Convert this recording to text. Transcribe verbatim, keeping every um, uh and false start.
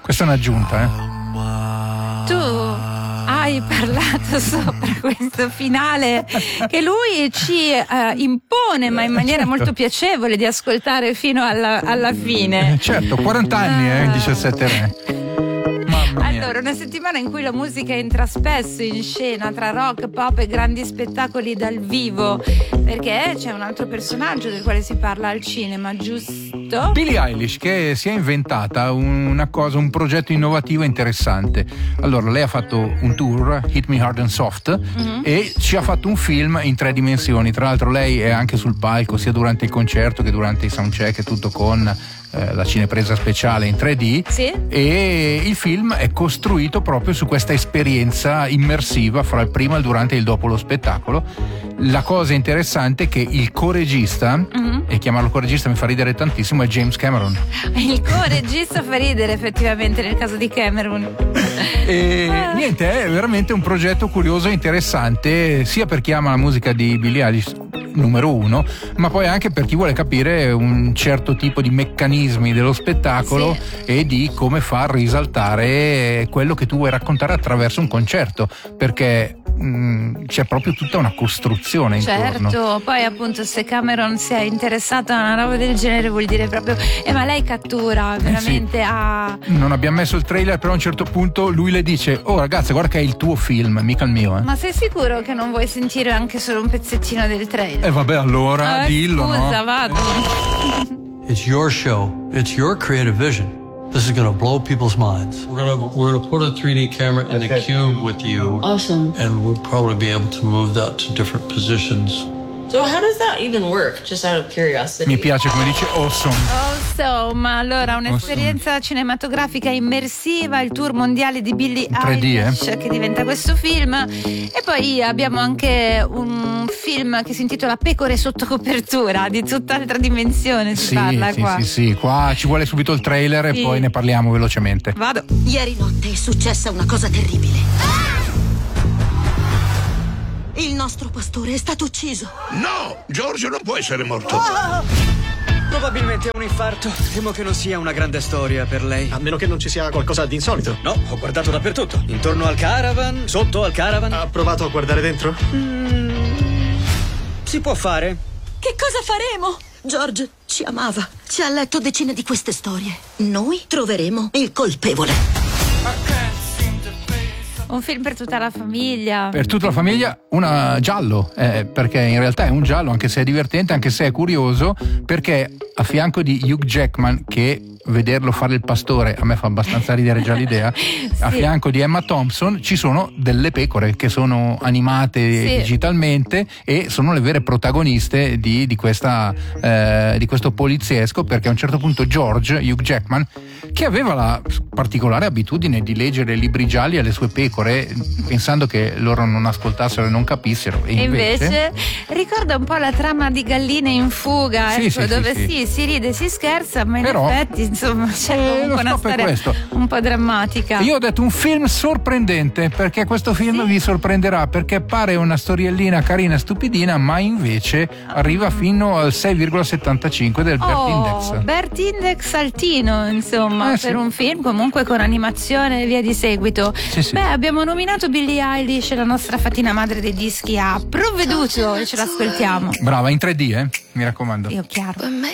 Questa è un'aggiunta, eh. Tu hai parlato sopra questo finale che lui ci uh, impone, ma in maniera certo. molto piacevole, di ascoltare fino alla, alla fine. Eh, certo, quaranta anni, eh, in diciassette re. Allora, una settimana in cui la musica entra spesso in scena tra rock, pop e grandi spettacoli dal vivo, perché c'è un altro personaggio del quale si parla al cinema, giusto? Billie Eilish, che si è inventata una cosa, un progetto innovativo e interessante. Allora, lei ha fatto un tour, Hit Me Hard and Soft, mm-hmm. e ci ha fatto un film in tre dimensioni. Tra l'altro lei è anche sul palco, sia durante il concerto che durante i soundcheck, e tutto con eh, la cinepresa speciale in tre D. Sì. E il film è costruito proprio su questa esperienza immersiva fra il prima, il durante e il dopo lo spettacolo. La cosa interessante è che il co-regista, mm-hmm. e chiamarlo co-regista mi fa ridere tantissimo, è James Cameron. Il co-regista fa ridere effettivamente nel caso di Cameron. E ah. niente, è veramente un progetto curioso e interessante, sia per chi ama la musica di Billie Eilish numero uno, ma poi anche per chi vuole capire un certo tipo di meccanismi dello spettacolo, sì. e di come far risaltare quello che tu vuoi raccontare attraverso un concerto, perché mh, c'è proprio tutta una costruzione intorno. Certo, poi appunto se Cameron si è interessato a una roba del genere vuol dire proprio eh ma lei cattura veramente eh sì. a... Non abbiamo messo il trailer, però a un certo punto lui le dice: oh ragazza, guarda che è il tuo film, mica il mio, eh. Ma sei sicuro che non vuoi sentire anche solo un pezzettino del trailer? E eh vabbè, allora eh, dillo, scusa, no? vado. It's your show. It's your creative vision. This is gonna blow people's minds. We're gonna we're gonna put a three D camera in the cube with you. Awesome. And we'll probably be able to move that to different positions. So how does that even work? Just out of curiosity. Mi piace come dice awesome. Awesome, allora un'esperienza awesome. cinematografica immersiva, il tour mondiale di Billie Eilish, eh? che diventa questo film. E poi abbiamo anche un film che si intitola Pecore sotto copertura, di tutt'altra dimensione si sì, parla sì, qua. Sì, sì, qua ci vuole subito il trailer sì. e poi ne parliamo velocemente. Vado. Ieri notte è successa una cosa terribile. Il nostro pastore è stato ucciso. No, Giorgio non può essere morto. Oh! Probabilmente è un infarto. Temo che non sia una grande storia per lei. A meno che non ci sia qualcosa di insolito. No, ho guardato dappertutto. Intorno al caravan, sotto al caravan. Ha provato a guardare dentro? Mm, si può fare. Che cosa faremo? George ci amava. Ci ha letto decine di queste storie. Noi troveremo il colpevole. Un film per tutta la famiglia. Per tutta la famiglia, una giallo, eh, perché in realtà è un giallo, anche se è divertente, anche se è curioso, perché a fianco di Hugh Jackman, che vederlo fare il pastore a me fa abbastanza ridere già l'idea, sì. a fianco di Emma Thompson ci sono delle pecore che sono animate sì. digitalmente e sono le vere protagoniste di, di, questa, eh, di questo poliziesco, perché a un certo punto George, Hugh Jackman, che aveva la particolare abitudine di leggere libri gialli alle sue pecore pensando che loro non ascoltassero e non capissero, e invece, invece ricorda un po' la trama di Galline in fuga, sì, ecco, sì, dove sì, sì, sì. si ride, si scherza, ma in Però, effetti insomma c'è eh, comunque una storia un po' drammatica. Io ho detto un film sorprendente, perché questo film sì. vi sorprenderà, perché pare una storiellina carina, stupidina, ma invece arriva fino al sei virgola settantacinque del Bert oh, Index. Bert Index altino, insomma, eh, per sì. un film comunque con animazione e via di seguito. Sì, sì. Beh, abbiamo nominato Billie Eilish, la nostra fatina madre dei dischi ha provveduto e ce l'ascoltiamo. Brava, in tre D, eh? Mi raccomando. Io chiaro.